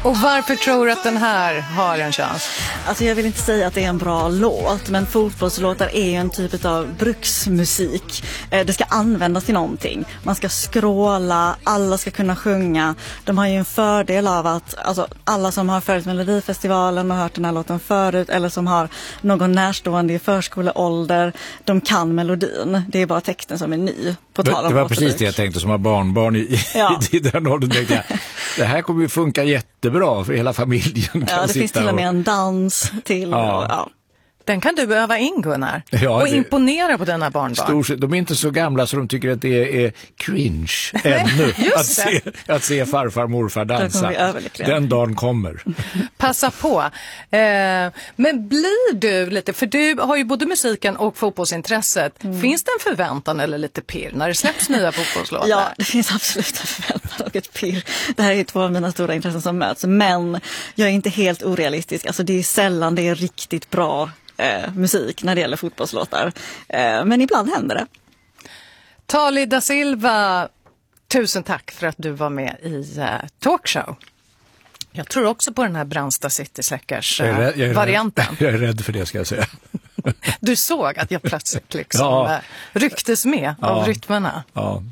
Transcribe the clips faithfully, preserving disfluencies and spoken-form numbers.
Och varför tror du att den här har en chans? Alltså jag vill inte säga att det är en bra låt, men fotbollslåtar är ju en typ av bruksmusik. Det ska användas till någonting. Man ska skråla, alla ska kunna sjunga. De har ju en fördel av att alltså, alla som har följt Melodifestivalen och hört den här låten förut eller som har någon närstående i förskoleålder, de kan melodin. Det är bara texten som är ny. På tal om det var precis det jag tänkte, som har barnbarn i, ja. i den åldern. Tänkte jag, det här kommer ju funka jättebra för hela familjen. Ja, det finns till och med en dans till. Ja. Och, ja. Den kan du öva in, Gunnar. Ja, och det, imponera på denna barnbarn. Stor, de är inte så gamla så de tycker att det är cringe ännu att, se, att se farfar och morfar dansa. Den dagen kommer. Passa på. Eh, men blir du lite, för du har ju både musiken och fotbollsintresset. Mm. Finns det en förväntan eller lite pirr när det släpps nya fotbollslåtar? Ja, det finns absolut en förväntan och ett pirr. Det här är två av mina stora intressen som möts. Men jag är inte helt orealistisk. Alltså det är sällan det är riktigt bra Eh, musik när det gäller fotbollslåtar. Eh, men ibland händer det. Tali da Silva, tusen tack för att du var med i eh, Talkshow. Jag tror också på den här Brandsta City Släckers eh, jag är, jag är varianten. Rädd, jag är rädd för det, ska jag säga. Du såg att jag plötsligt liksom ja. eh, rycktes med ja. av rytmerna. Ja.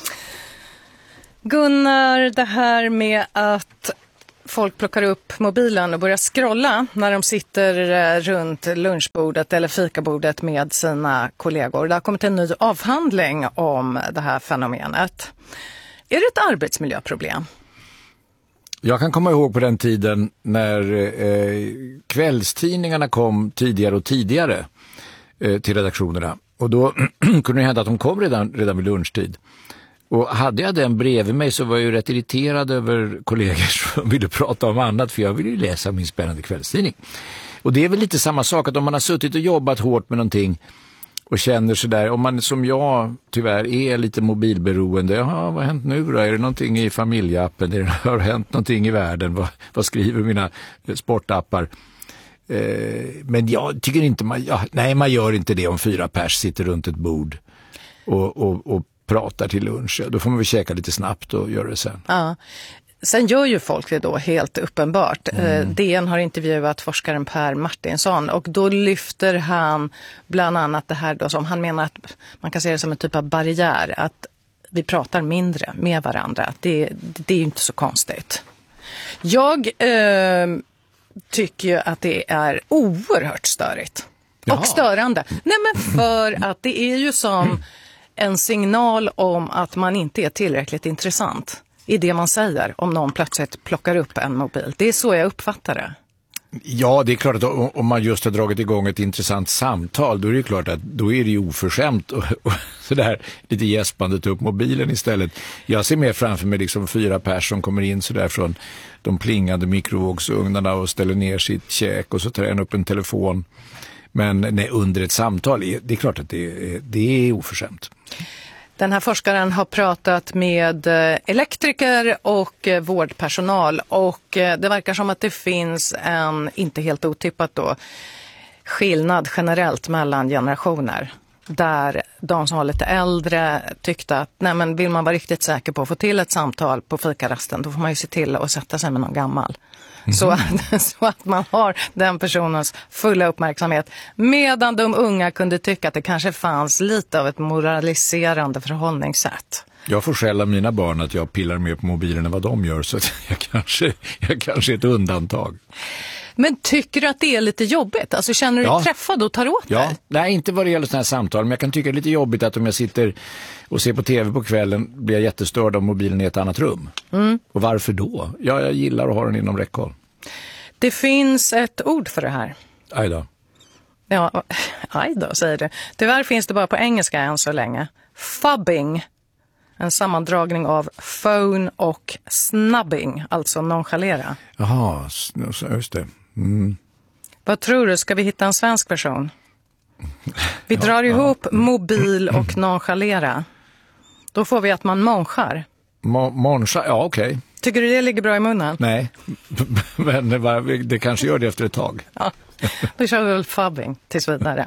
Gunnar, det här med att folk plockar upp mobilen och börjar scrolla när de sitter runt lunchbordet eller fikabordet med sina kollegor. Det har kommit en ny avhandling om det här fenomenet. Är det ett arbetsmiljöproblem? Jag kan komma ihåg på den tiden när eh, kvällstidningarna kom tidigare och tidigare eh, till redaktionerna. Och då kunde det hända att de kom redan, redan vid lunchtid. Och hade jag den bredvid mig så var jag ju rätt irriterad över kollegor som ville prata om annat, för jag ville ju läsa min spännande kvällstidning. Och det är väl lite samma sak, att om man har suttit och jobbat hårt med någonting och känner sig där, om man som jag tyvärr är lite mobilberoende, jaha, vad har hänt nu då? Är det någonting i familjeappen? Är det, har det hänt någonting i världen? Vad, vad skriver mina sportappar? Eh, men jag tycker inte man, ja, nej man gör inte det om fyra pers sitter runt ett bord och, och, och pratar till lunch. Då får man väl käka lite snabbt och göra det sen. Ja. Sen gör ju folk det då helt uppenbart. Mm. D N har intervjuat forskaren Per Martinsson och då lyfter han bland annat det här då som han menar att man kan se det som en typ av barriär, att vi pratar mindre med varandra. Det, det är ju inte så konstigt. Jag eh, tycker ju att det är oerhört störigt. Jaha. Och störande. Nej, men för att det är ju som en signal om att man inte är tillräckligt intressant i det man säger om någon plötsligt plockar upp en mobil. Det är så jag uppfattar det. Ja, det är klart att om man just har dragit igång ett intressant samtal, då är det klart att då är det ju oförskämt och, och sådär lite gäspandet upp mobilen istället. Jag ser mer framför mig liksom fyra personer som kommer in sådär från de plingande mikrovågsugnarna och ställer ner sitt käk och så tar en upp en telefon. Men nej, under ett samtal, det är klart att det är, det är oförskämt. Den här forskaren har pratat med elektriker och vårdpersonal och det verkar som att det finns en, inte helt otippat då, skillnad generellt mellan generationer. Där de som var lite äldre tyckte att nej, men vill man vara riktigt säker på att få till ett samtal på fikarasten, då får man ju se till att sätta sig med någon gammal. Mm. Så, att, så att man har den personens fulla uppmärksamhet. Medan de unga kunde tycka att det kanske fanns lite av ett moraliserande förhållningssätt. Jag får skälla mina barn att jag pillar mer på mobilen än vad de gör, så att jag kanske, jag kanske är ett undantag. Men tycker du att det är lite jobbigt? Alltså känner du dig ja. träffad och tar åt dig? Ja, nej, inte vad det gäller sådana här samtal, men jag kan tycka det är lite jobbigt att om jag sitter och ser på tv på kvällen blir jag jättestörd av mobilen i ett annat rum. Mm. Och varför då? Ja, jag gillar att ha den inom räckhåll. Det finns ett ord för det här. Aj då. Ja, aj då, säger du. Tyvärr finns det bara på engelska än så länge. Fubbing. En sammandragning av phone och snubbing, alltså nonchalera. Jaha, just det. Mm. Vad tror du, ska vi hitta en svensk version? Vi drar ja, ihop ja. mobil och nonchalera. Då får vi att man monchar. Mo- moncha, ja okej. Okay. Tycker du det ligger bra i munnen? Nej, men det, det kanske gör det efter ett tag. Ja, då kör vi väl fubbing tills vidare.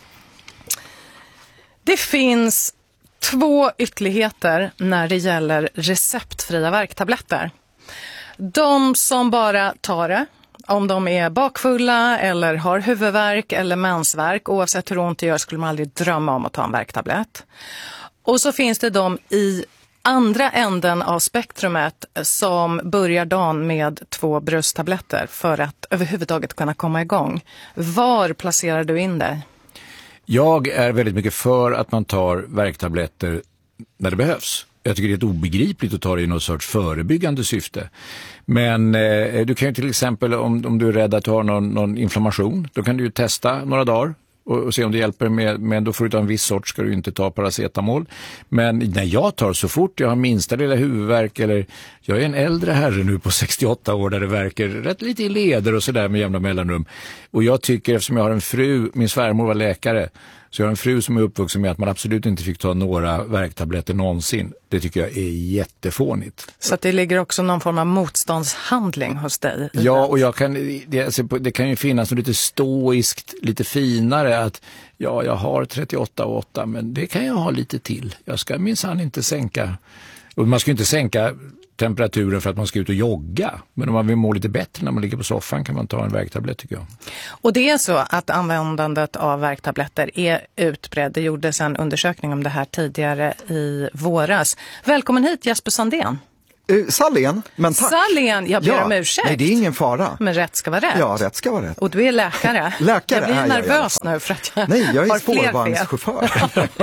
Det finns två ytterligheter när det gäller receptfria värktabletter. De som bara tar det, om de är bakfulla eller har huvudvärk eller mensvärk, oavsett hur ont det gör skulle man aldrig drömma om att ta en värktablett. Och så finns det de i andra änden av spektrumet som börjar dagen med två brösttabletter för att överhuvudtaget kunna komma igång. Var placerar du in det? Jag är väldigt mycket för att man tar värktabletter när det behövs. Jag tycker det är ett obegripligt att ta det i något sorts förebyggande syfte. Men eh, du kan ju till exempel, om, om du är rädd att du har någon, någon inflammation, då kan du ju testa några dagar och, och se om det hjälper. Med, men då får du ta en viss sort, ska du inte ta paracetamol. Men när jag tar så fort jag har minsta lilla huvudvärk, eller jag är en äldre herre nu på sextioåtta år där det verkar rätt lite i leder och sådär med jämna mellanrum. Och jag tycker, eftersom jag har en fru, min svärmor var läkare, så jag har en fru som är uppvuxen med att man absolut inte fick ta några värktabletter någonsin. Det tycker jag är jättefånigt. Så att det ligger också någon form av motståndshandling hos dig? Ja, och jag kan, det, alltså, det kan ju finnas något lite stoiskt, lite finare att ja, jag har trettioåtta och åtta, men det kan jag ha lite till. Jag ska minsann inte sänka, och man ska inte sänka temperaturen för att man ska ut och jogga. Men om man vill må lite bättre när man ligger på soffan kan man ta en värktablett, tycker jag. Och det är så att användandet av värktabletter är utbredd. Det gjordes en undersökning om det här tidigare i våras. Välkommen hit Jesper Sandén. Uh, Sallén, men tack. Sallén, jag ber ja, om ursäkt. Nej, det är ingen fara. Men rätt ska vara rätt. Ja, rätt ska vara rätt. Och du är läkare. Läkare jag blir är nervös jag nu för att jag Nej, jag är har fler fel. spårvagnschaufför.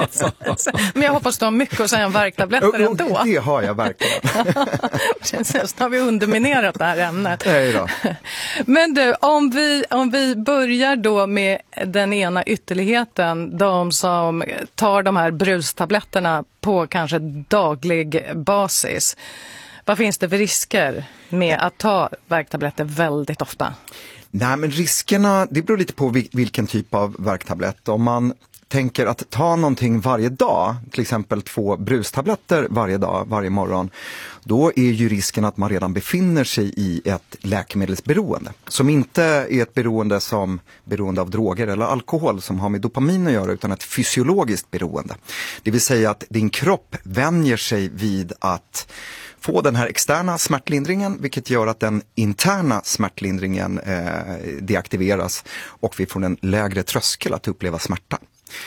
Men jag hoppas du har mycket att säga om värktabletter oh, ändå. Det har jag verkligen. Precis, nu har vi underminerat det här ämnet. Nej då. Men du, om vi, om vi börjar då med den ena ytterligheten, de som tar de här brustabletterna på kanske daglig basis. Vad finns det för risker med att ta värktabletter väldigt ofta? Nej, men riskerna, det beror lite på vilken typ av värktablett. Om man tänker att ta någonting varje dag, till exempel två brustabletter varje dag, varje morgon, då är ju risken att man redan befinner sig i ett läkemedelsberoende. Som inte är ett beroende som beroende av droger eller alkohol som har med dopamin att göra, utan ett fysiologiskt beroende. Det vill säga att din kropp vänjer sig vid att få den här externa smärtlindringen, vilket gör att den interna smärtlindringen eh, deaktiveras och vi får en lägre tröskel att uppleva smärta.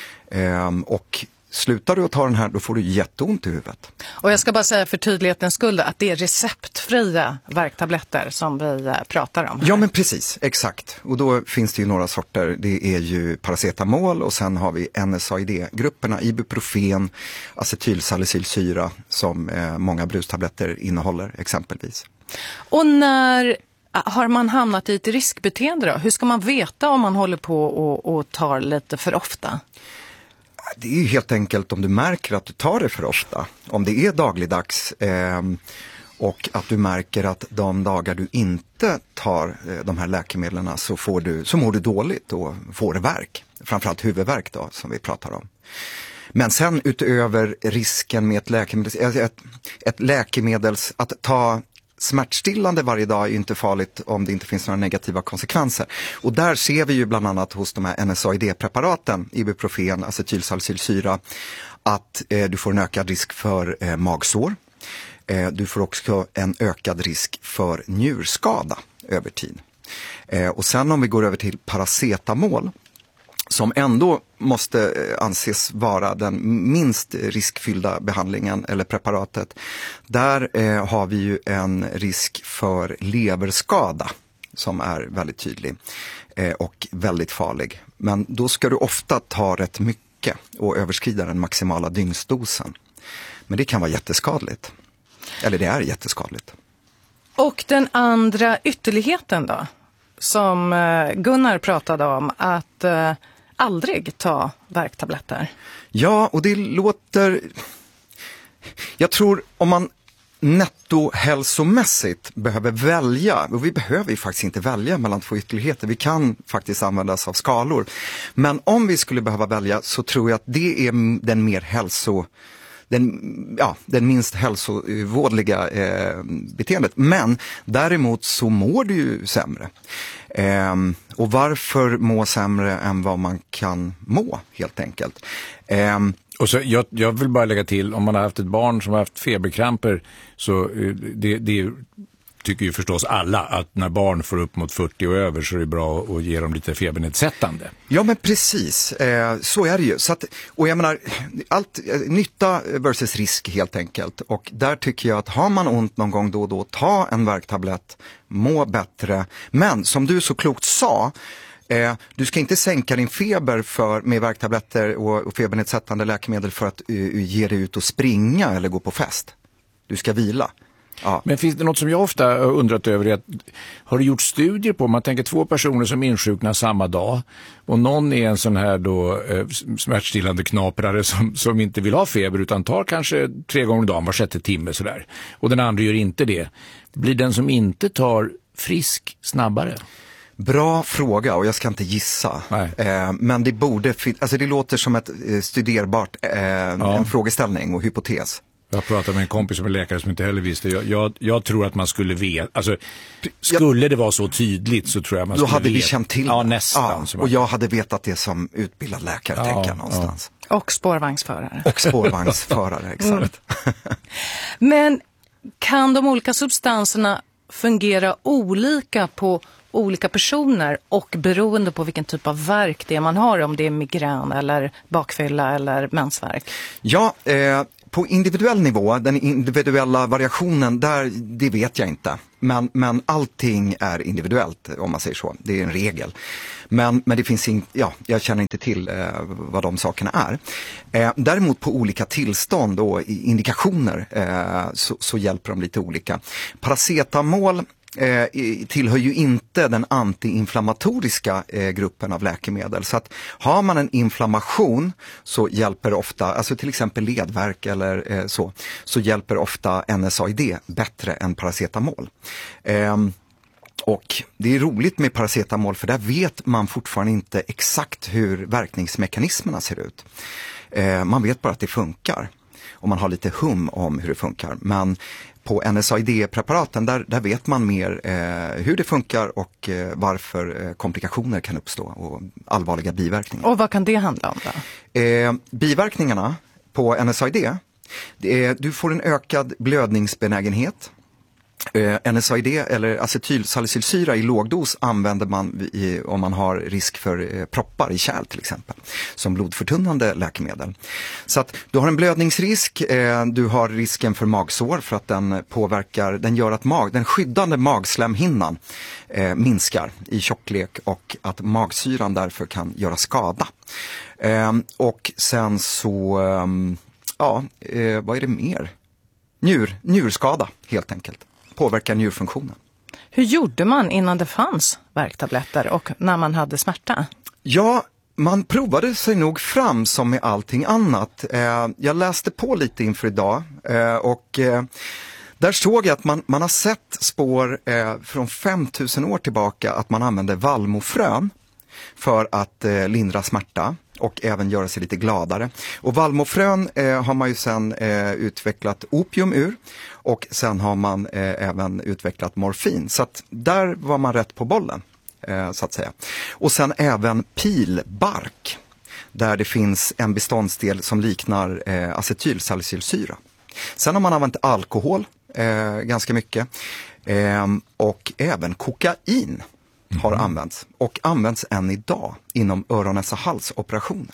Eh, och slutar du att ta den här, då får du jätteont i huvudet. Och jag ska bara säga för tydlighetens skull att det är receptfria värktabletter som vi pratar om här. Ja, men precis, exakt. Och då finns det ju några sorter. Det är ju paracetamol och sen har vi N S A I D-grupperna, ibuprofen, acetylsalicylsyra som eh, många brustabletter innehåller exempelvis. Och när har man hamnat i ett riskbeteende då? Hur ska man veta om man håller på och, och tar lite för ofta? Det är ju helt enkelt om du märker att du tar det för ofta. Om det är dagligdags eh, och att du märker att de dagar du inte tar eh, de här läkemedlen så, får du, så mår du dåligt och får värk. Framförallt huvudvärk då som vi pratar om. Men sen utöver risken med ett läkemedels, ett, ett läkemedels att ta smärtstillande varje dag är ju inte farligt om det inte finns några negativa konsekvenser. Och där ser vi ju bland annat hos de här N S A I D-preparaten, ibuprofen, acetylsalicylsyra, att eh, du får en ökad risk för eh, magsår. Eh, du får också en ökad risk för njurskada över tid. Eh, och sen om vi går över till paracetamol, som ändå måste anses vara den minst riskfyllda behandlingen eller preparatet. Där eh, har vi ju en risk för leverskada som är väldigt tydlig eh, och väldigt farlig. Men då ska du ofta ta rätt mycket och överskrida den maximala dygnsdosen. Men det kan vara jätteskadligt. Eller det är jätteskadligt. Och den andra ytterligheten då? Som Gunnar pratade om, att eh, aldrig ta värktabletter. Ja, och det låter... Jag tror om man nettohälsomässigt behöver välja, och vi behöver ju faktiskt inte välja mellan två ytterligheter, vi kan faktiskt använda oss av skalor. Men om vi skulle behöva välja så tror jag att det är den mer hälso... Den, ja, den minst hälsovådliga eh, beteendet. Men däremot så mår du ju sämre. Eh, och varför må sämre än vad man kan må, helt enkelt. Eh, och så, jag, jag vill bara lägga till, om man har haft ett barn som har haft feberkramper, så det, det är tycker ju förstås alla att när barn får upp mot fyrtio och över så är det bra att ge dem lite febernedsättande. Ja, men precis. Eh, så är det ju. Så att, och jag menar, allt, nytta versus risk helt enkelt. Och där tycker jag att har man ont någon gång då och då, ta en värktablett, må bättre. Men som du så klokt sa, Eh, du ska inte sänka din feber för, med värktabletter och, och febernedsättande läkemedel för att uh, ge dig ut och springa eller gå på fest. Du ska vila. Ja. Men finns det något som jag ofta har undrat över är att, har du gjort studier på, man tänker två personer som insjuknar samma dag och någon är en sån här då eh, smärtstillande knaprare som, som inte vill ha feber utan tar kanske tre gånger om dagen var sjätte timme sådär och den andra gör inte det. Blir den som inte tar frisk snabbare? Bra fråga och jag ska inte gissa. Eh, men det borde, alltså det låter som ett eh, studerbart, eh, ja. en frågeställning och hypotes. Jag pratade med en kompis som är läkare som inte heller visste. Jag, jag, jag tror att man skulle veta, alltså skulle det vara så tydligt så tror jag man då skulle hade veta. vi känt till ja, nästan. Ja, och jag hade vetat det som utbildad läkare, ja, tänker jag någonstans. Ja. Och spårvagnsförare. Och spårvagnsförare, exakt. Mm. Men kan de olika substanserna fungera olika på olika personer och beroende på vilken typ av värk det är man har, om det är migrän eller bakfylla eller mensvärk? Ja, eh, på individuell nivå, den individuella variationen, där, det vet jag inte. Men, men allting är individuellt om man säger så, det är en regel. Men, men det finns in, ja, jag känner inte till eh, vad de sakerna är. Eh, däremot på olika tillstånd och indikationer eh, så, så hjälper de lite olika. Paracetamol Eh, tillhör ju inte den antiinflammatoriska eh, gruppen av läkemedel. Så att har man en inflammation så hjälper ofta, alltså till exempel ledvärk eller eh, så, så hjälper ofta N S A I D bättre än paracetamol. Eh, och det är roligt med paracetamol för där vet man fortfarande inte exakt hur verkningsmekanismerna ser ut. Eh, man vet bara att det funkar och man har lite hum om hur det funkar, men på N S A I D-preparaten där, där vet man mer eh, hur det funkar och eh, varför eh, komplikationer kan uppstå och allvarliga biverkningar. Och vad kan det handla om då? Eh, biverkningarna på N S A I D, det är, du får en ökad blödningsbenägenhet. Eh, N S A I D eller acetylsalicylsyra i lågdos använder man i, om man har risk för eh, proppar i kärl till exempel, som blodförtunnande läkemedel. Så att du har en blödningsrisk, eh, du har risken för magsår för att den påverkar, den gör att mag, den skyddande magslemhinnan eh, minskar i tjocklek och att magsyran därför kan göra skada. Eh, och sen så, eh, ja, eh, vad är det mer? Njur, njurskada helt enkelt. Påverkar njurfunktionen. Hur gjorde man innan det fanns värktabletter och när man hade smärta? Ja, man provade sig nog fram som med allting annat. Eh, jag läste på lite inför idag eh, och eh, där såg jag att man, man har sett spår eh, från femtusen år tillbaka att man använder vallmofrön för att eh, lindra smärta och även göra sig lite gladare. Och vallmofrön eh, har man ju sen eh, utvecklat opium ur och sen har man eh, även utvecklat morfin. Så att där var man rätt på bollen, eh, så att säga. Och sen även pilbark, där det finns en beståndsdel som liknar eh, acetylsalicylsyra. Sen har man använt alkohol eh, ganska mycket eh, och även kokain har mm. använts och används än idag inom öron-, näsa-, halsoperationer.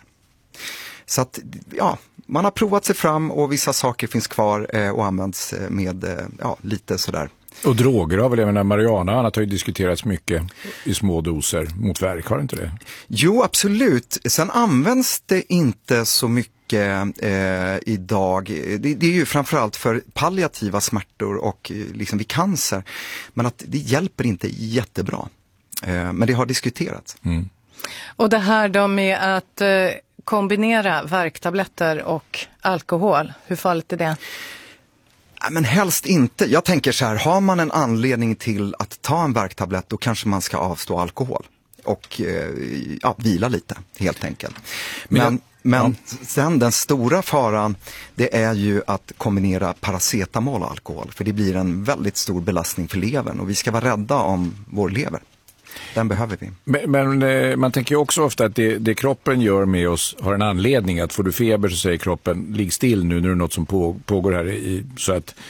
Så att, ja, man har provat sig fram och vissa saker finns kvar eh, och används med eh, ja, lite sådär. Och droger har väl, jag menar, marijuana annat har ju diskuterats mycket i små doser mot värk, har inte det? Jo, absolut. Sen används det inte så mycket eh, idag. Det, det är ju framförallt för palliativa smärtor och eh, liksom vid cancer. Men att det hjälper inte jättebra. Eh, men det har diskuterats. Mm. Och det här då med att eh, kombinera värktabletter och alkohol, hur farligt är det? Men helst inte. Jag tänker så här, har man en anledning till att ta en värktablett, då kanske man ska avstå alkohol och eh, ja, vila lite helt enkelt. Men, men, men ja. Sen den stora faran, det är ju att kombinera paracetamol och alkohol, för det blir en väldigt stor belastning för levern och vi ska vara rädda om vår lever. Den behöver vi. Men, men man tänker ju också ofta att det, det kroppen gör med oss har en anledning. Att får du feber så säger kroppen, ligg still nu, nu är det något som på, pågår här i, så att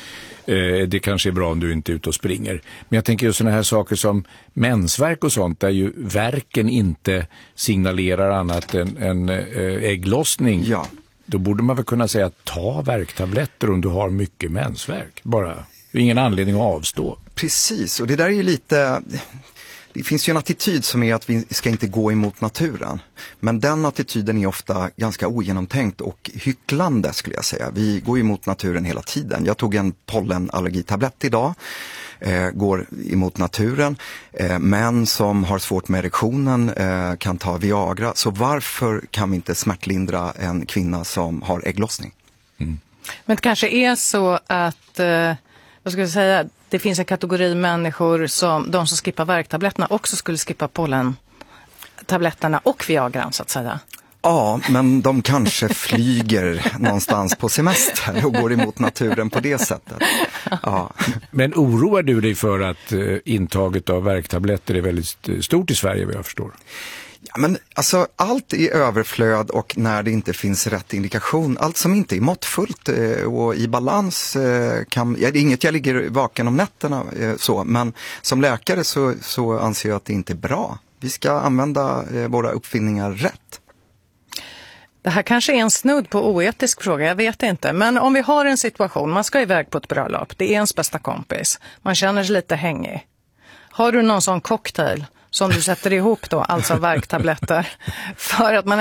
Eh, det kanske är bra om du inte är ute och springer. Men jag tänker ju sådana här saker som mensvärk och sånt, där ju verken inte signalerar annat än, än eh, ägglossning. Ja. Då borde man väl kunna säga att ta värktabletter om du har mycket mensvärk. Bara. Det är ingen anledning att avstå. Precis, och det där är ju lite... Det finns ju en attityd som är att vi ska inte gå emot naturen. Men den attityden är ofta ganska ogenomtänkt och hycklande, skulle jag säga. Vi går emot naturen hela tiden. Jag tog en pollenallergitablett idag. Eh, går emot naturen. Eh, män som har svårt med erektionen eh, kan ta Viagra. Så varför kan vi inte smärtlindra en kvinna som har ägglossning? Mm. Men det kanske är så att... Eh... Jag skulle säga, det finns en kategori människor som, de som skippar värktabletterna också skulle skippa pollentabletterna och Viagran, så att säga. Ja, men de kanske flyger någonstans på semester och går emot naturen på det sättet. Ja. Men oroar du dig för att eh, intaget av värktabletter är väldigt stort i Sverige, vad jag förstår? Ja, men alltså allt i överflöd och när det inte finns rätt indikation, allt som inte är måttfullt eh, och i balans eh, kan, ja, det är inget jag ligger vaken om nätterna eh, så, men som läkare så, så anser jag att det inte är bra. Vi ska använda eh, våra uppfinningar rätt. Det här kanske är en snudd på oetisk fråga, jag vet inte. Men om vi har en situation, man ska iväg på ett bröllop, det är ens bästa kompis, man känner sig lite hängig. Har du någon sån cocktail som du sätter ihop då, alltså värktabletter, för att man